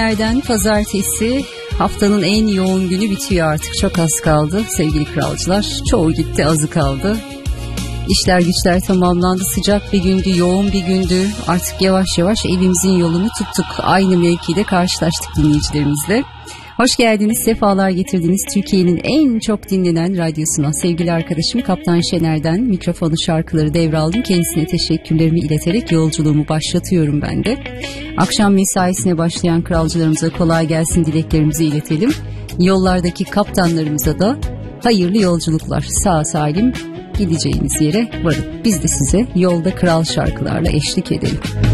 Nereden pazartesi, haftanın en yoğun günü bitiyor artık, çok az kaldı sevgili kralcılar. Çoğu gitti, azı kaldı. İşler güçler tamamlandı, sıcak bir gündü, yoğun bir gündü. Artık yavaş yavaş evimizin yolunu tuttuk. Aynı mevkide karşılaştık dinleyicilerimizle. Hoş geldiniz, sefalar getirdiniz Türkiye'nin en çok dinlenen radyosuna. Sevgili arkadaşım Kaptan Şener'den mikrofonu, şarkıları devraldım. Kendisine teşekkürlerimi ileterek yolculuğumu başlatıyorum ben de. Akşam mesaisine başlayan kralcılarımıza kolay gelsin dileklerimizi iletelim. Yollardaki kaptanlarımıza da hayırlı yolculuklar, sağ salim gideceğiniz yere varın. Biz de size yolda kral şarkılarla eşlik edelim.